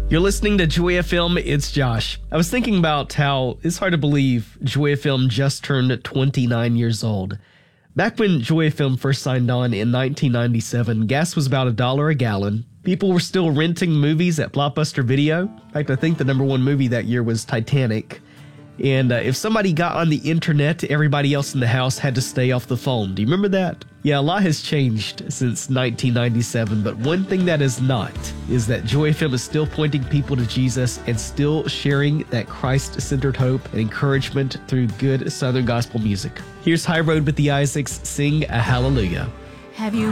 You're listening to Joy FM. It's Josh. I was thinking about how it's hard to believe Joy FM just turned 29 years old. Back when Joy FM first signed on in 1997, gas was about $1 a gallon. People were still renting movies at Blockbuster Video. In fact, I think the number one movie that year was Titanic. And if somebody got on the internet, everybody else in the house had to stay off the phone. Do you remember that? Yeah, a lot has changed since 1997, but one thing that is not is that Joy FM is still pointing people to Jesus and still sharing that Christ-centered hope and encouragement through good Southern gospel music. Here's High Road with the Isaacs. Sing a hallelujah. Have you